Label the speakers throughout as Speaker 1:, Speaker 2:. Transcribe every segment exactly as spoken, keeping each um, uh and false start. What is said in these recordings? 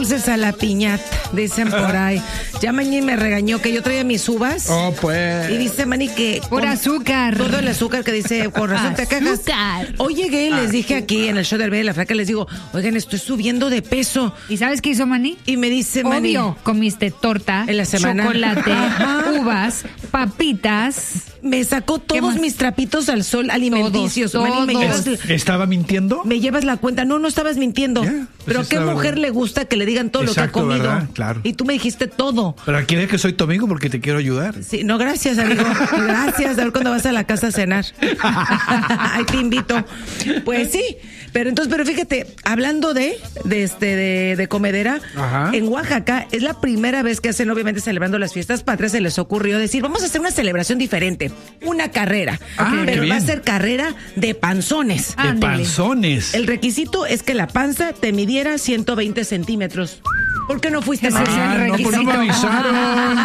Speaker 1: dulces a la piñata, dicen por ahí. Ya Mani me regañó que yo traía mis uvas.
Speaker 2: Oh, pues.
Speaker 1: Y dice Mani que...
Speaker 3: Por azúcar.
Speaker 1: Todo el azúcar que dice, con razón te cagas.
Speaker 3: Azúcar.
Speaker 1: Hoy llegué y les dije aquí en el show de Armida y la Flaca, les digo, oigan, estoy subiendo de peso.
Speaker 3: ¿Y sabes qué hizo Mani?
Speaker 1: Y me dice Mani...
Speaker 3: Obvio, comiste torta,
Speaker 1: en la semana,
Speaker 3: chocolate,
Speaker 1: ajá,
Speaker 3: uvas, papitas.
Speaker 1: Me sacó todos mis trapitos al sol alimenticios.
Speaker 3: Todos,
Speaker 1: Mani, me
Speaker 3: todos.
Speaker 1: llevas,
Speaker 2: ¿Estaba mintiendo?
Speaker 1: me llevas la cuenta. No, no estabas mintiendo.
Speaker 2: Yeah, pues
Speaker 1: Pero
Speaker 2: es
Speaker 1: ¿qué
Speaker 2: la
Speaker 1: mujer
Speaker 2: verdad.
Speaker 1: le gusta que le digan todo
Speaker 2: Exacto,
Speaker 1: lo que ha comido?
Speaker 2: ¿verdad? Claro.
Speaker 1: Y tú me dijiste todo.
Speaker 2: Pero ¿quieres que soy tu amigo porque te quiero ayudar?
Speaker 1: Sí, no, gracias, amigo. Gracias. A ver cuando vas a la casa a cenar. Ahí te invito. Pues sí. Pero entonces, pero fíjate, hablando de, de este, de, de comedera,
Speaker 2: Ajá.
Speaker 1: en Oaxaca es la primera vez que hacen, obviamente celebrando las fiestas patrias, se les ocurrió decir, vamos a hacer una celebración diferente, una carrera.
Speaker 2: Ah, qué
Speaker 1: pero va a
Speaker 2: bien.
Speaker 1: ser carrera de panzones.
Speaker 2: De
Speaker 3: Ándele.
Speaker 2: panzones.
Speaker 1: El requisito es que la panza te midiera ciento veinte centímetros. ¿Por qué no fuiste
Speaker 3: Ese
Speaker 1: más?
Speaker 3: es el
Speaker 2: Ah, no, pues no me avisaron.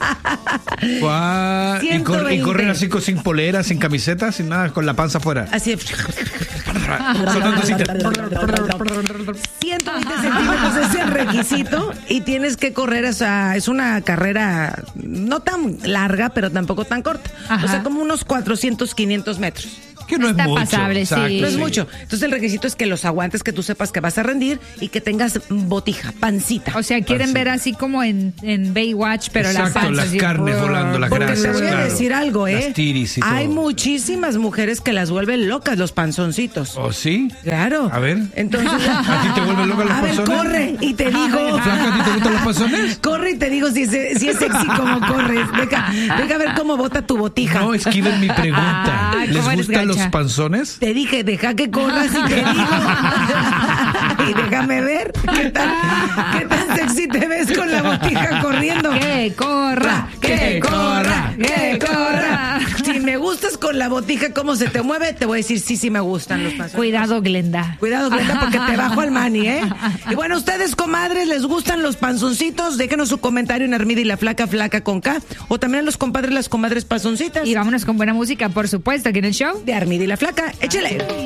Speaker 2: Guau. Y, cor- y corren así con- sin polera, sin camiseta, sin nada, con la panza afuera.
Speaker 1: Así de...
Speaker 2: Sonando así.
Speaker 1: ciento veinte centímetros es el requisito y tienes que correr, o sea, es una carrera no tan larga, pero tampoco tan corta.
Speaker 3: Ajá.
Speaker 1: O sea, como unos cuatrocientos, quinientos metros.
Speaker 2: Que no
Speaker 3: Está
Speaker 2: es mucho.
Speaker 3: pasable, sí.
Speaker 2: Exacto,
Speaker 1: No es
Speaker 2: sí.
Speaker 1: mucho. Entonces el requisito es que los aguantes, que tú sepas que vas a rendir y que tengas botija, pancita.
Speaker 3: O sea, quieren ver así como en, en Baywatch, pero la
Speaker 2: Exacto,
Speaker 3: panza
Speaker 2: las
Speaker 3: así,
Speaker 2: carnes
Speaker 3: brrr.
Speaker 2: volando, las
Speaker 1: Porque
Speaker 2: grasas.
Speaker 1: te voy a
Speaker 2: claro.
Speaker 1: decir algo, ¿eh?
Speaker 2: Las tiris y todo.
Speaker 1: Hay muchísimas mujeres que las vuelven locas los panzoncitos.
Speaker 2: ¿Oh, sí?
Speaker 1: Claro.
Speaker 2: A ver.
Speaker 1: Entonces,
Speaker 2: ¿A ti te vuelven loca los
Speaker 1: a ver,
Speaker 2: panzones?
Speaker 1: corre y te digo.
Speaker 2: ¿Flaca, a ti te gustan los panzones?
Speaker 1: Corre y te digo si es, si es sexy como corres. Deja, deja a ver cómo bota tu botija.
Speaker 2: No, esquiven mi pregunta.
Speaker 3: Ay,
Speaker 2: ¿Les
Speaker 3: ¿cómo eres
Speaker 2: gustan los
Speaker 3: gacha?
Speaker 2: panzones?
Speaker 1: Te dije, deja que corras y te digo. Y déjame ver qué tan, qué tan sexy te ves con la botija corriendo.
Speaker 3: Que corra,
Speaker 1: Que corra, que corra. Si me gustas con la botija, cómo se te mueve, te voy a decir, sí, sí me gustan los panzones.
Speaker 3: Cuidado, Glenda.
Speaker 1: Cuidado, Glenda, porque te bajo al mani, ¿eh? Y bueno, ustedes, comadres, ¿les gustan los panzoncitos? Déjenos su comentario en Armida y la Flaca, Flaca con K. O también a los compadres, las comadres panzoncitas.
Speaker 3: Y vámonos con buena música, por supuesto, aquí en el show.
Speaker 1: De Armida y la Flaca. Échale.